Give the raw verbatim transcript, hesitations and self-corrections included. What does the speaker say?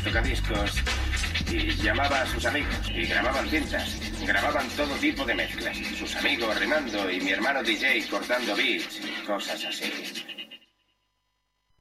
tocadiscos y llamaba a sus amigos y grababan cintas. Grababan todo tipo de mezclas. Sus amigos remando y mi hermano D J cortando beats y cosas así.